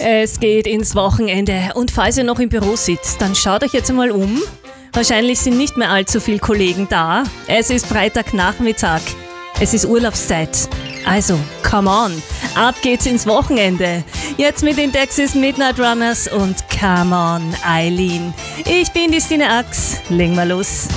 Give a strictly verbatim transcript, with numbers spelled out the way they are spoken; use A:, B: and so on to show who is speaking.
A: Es geht ins Wochenende und falls ihr noch im Büro sitzt, dann schaut euch jetzt einmal um. Wahrscheinlich sind nicht mehr allzu viele Kollegen da. Es ist Freitagnachmittag. Es ist Urlaubszeit. Also, come on, ab geht's ins Wochenende. Jetzt mit den Dexys Midnight Runners und Come on, Eileen. Ich bin die Stine Ax. Legen wir los.